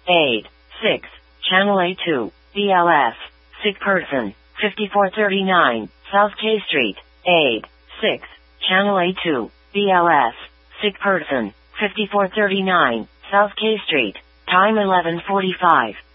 Aid. 6. Channel A2, BLS. Sick person. 5439, South K Street. Aid. 6. Channel A2, BLS. Sick person. 5439, South K Street. Time 11:45.